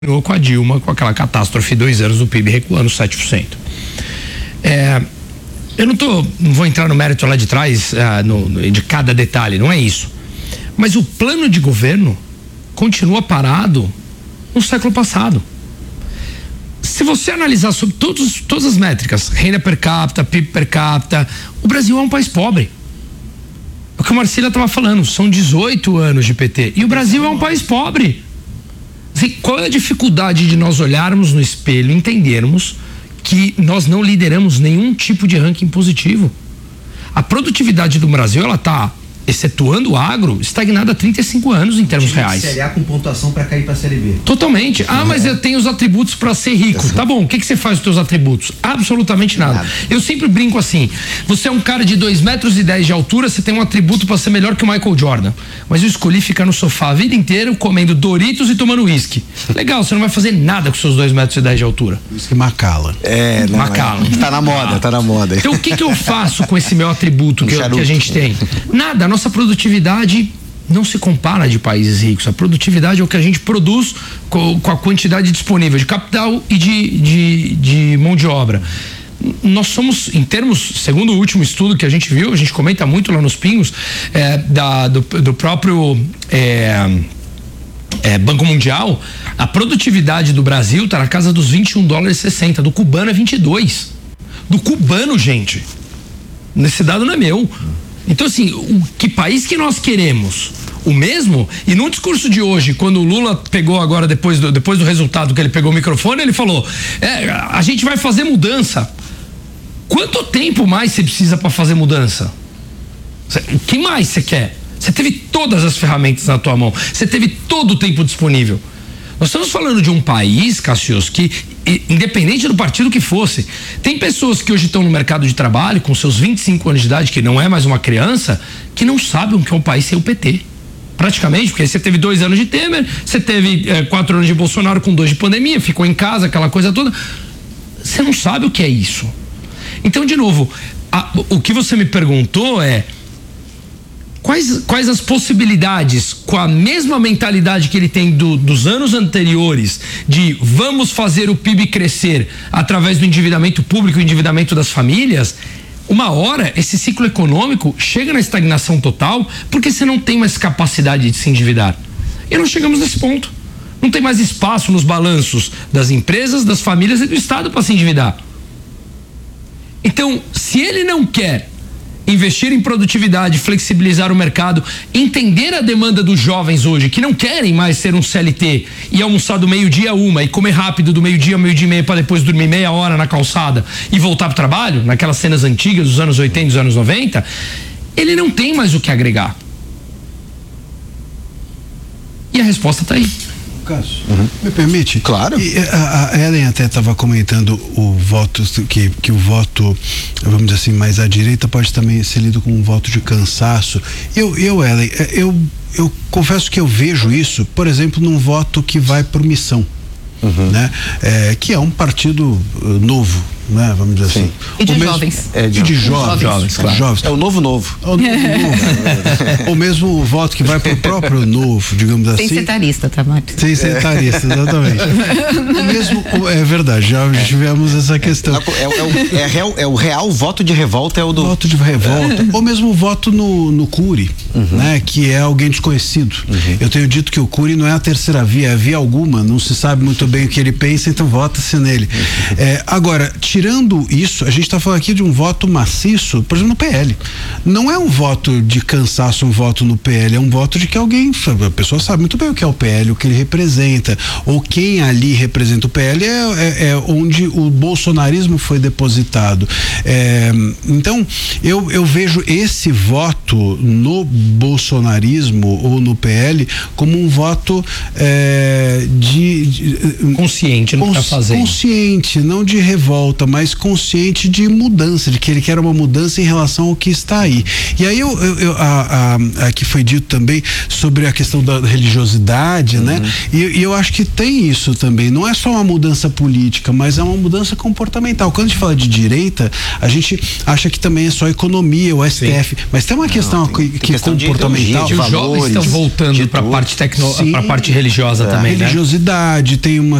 com a Dilma, com aquela catástrofe, 2 anos do PIB recuando 7%. Eu não vou entrar no mérito lá de trás, de cada detalhe, não é isso. Mas o plano de governo continua parado no século passado. Se você analisar sobre todas as métricas, renda per capita, PIB per capita, o Brasil é um país pobre. O que a Marcília estava falando, são 18 anos de PT, e o Brasil é um país pobre. Qual é a dificuldade de nós olharmos no espelho e entendermos que nós não lideramos nenhum tipo de ranking positivo? A produtividade do Brasil, ela está, excetuando o agro, estagnada há 35 anos em termos reais. Série A com pontuação para cair para a Série B. Totalmente. Mas eu tenho os atributos para ser rico. Tá bom, o que você faz com os teus atributos? Absolutamente nada. Eu sempre brinco assim, você é um cara de 2,10 metros de altura, você tem um atributo para ser melhor que o Michael Jordan. Mas eu escolhi ficar no sofá a vida inteira comendo Doritos e tomando uísque. Legal, você não vai fazer nada com seus 2,10 metros de altura. Uísque Macallan. Macallan. Tá na moda, tá na moda. Então o que eu faço com esse meu atributo que a gente tem? Nada, a nossa produtividade não se compara de países ricos. A produtividade é o que a gente produz com a quantidade disponível de capital e de mão de obra. Nós somos, em termos, segundo o último estudo que a gente viu, a gente comenta muito lá nos Pingos, do próprio Banco Mundial, a produtividade do Brasil está na casa dos $21,60, do cubano é 22. Do cubano, gente. Esse dado não é meu. Então, assim, que país que nós queremos? O mesmo? E no discurso de hoje, quando o Lula pegou agora, depois do resultado que ele pegou o microfone, ele falou, a gente vai fazer mudança. Quanto tempo mais você precisa para fazer mudança? O que mais você quer? Você teve todas as ferramentas na tua mão, você teve todo o tempo disponível. Nós estamos falando de um país, Cassius, que, independente do partido que fosse, tem pessoas que hoje estão no mercado de trabalho, com seus 25 anos de idade, que não é mais uma criança, que não sabem o que é um país sem o PT. Praticamente, porque você teve 2 anos de Temer, você teve 4 anos de Bolsonaro com 2 de pandemia, ficou em casa, aquela coisa toda. Você não sabe o que é isso. Então, de novo, o que você me perguntou é quais as possibilidades, com a mesma mentalidade que ele tem dos anos anteriores, de vamos fazer o PIB crescer através do endividamento público e endividamento das famílias. Uma hora esse ciclo econômico chega na estagnação total, porque você não tem mais capacidade de se endividar. E nós chegamos nesse ponto. Não tem mais espaço nos balanços das empresas, das famílias e do Estado para se endividar. Então, se ele não quer investir em produtividade, flexibilizar o mercado, entender a demanda dos jovens hoje, que não querem mais ser um CLT e almoçar do meio-dia a 1 e comer rápido do meio-dia a meio-dia e meia para depois dormir meia hora na calçada e voltar pro trabalho, naquelas cenas antigas dos anos 80 e dos anos 90, ele não tem mais o que agregar. E a resposta está aí. Cássio, me permite? Claro. A Ellen até estava comentando o voto, que o voto, vamos dizer assim, mais à direita pode também ser lido como um voto de cansaço. Ellen, eu confesso que eu vejo isso, por exemplo, num voto que vai por Missão, né? Que é um partido novo, né? Vamos dizer assim. E de jovens. De jovens, claro. Jovens. É o novo. É o novo. Ou mesmo o voto que vai pro próprio novo, digamos assim. Sem setarista, tá, Mário? Sem setarista, exatamente. O mesmo, é verdade, já tivemos essa questão. É o real voto de revolta, é o do... Voto de revolta. Ou mesmo o voto no Cury, né? Que é alguém desconhecido. Eu tenho dito que o Cury não é a terceira via, é a via alguma, não se sabe muito bem o que ele pensa, então vota-se nele. Agora, tirando isso, a gente está falando aqui de um voto maciço, por exemplo, no PL. Não é um voto de cansaço, um voto no PL, é um voto de que alguém, a pessoa sabe muito bem o que é o PL, o que ele representa, ou quem ali representa o PL é onde o bolsonarismo foi depositado. Então, eu vejo esse voto no bolsonarismo ou no PL como um voto consciente no que está fazendo. Consciente, não de revolta. luta, mas consciente de mudança, de que ele quer uma mudança em relação ao que está aí. E aí aqui foi dito também sobre a questão da religiosidade, né? E eu acho que tem isso também. Não é só uma mudança política, mas é uma mudança comportamental. Quando a gente fala de direita, a gente acha que também é só economia, o STF, mas tem uma questão que é comportamental. De os jovens estão voltando para a parte religiosa também, religiosidade, tem uma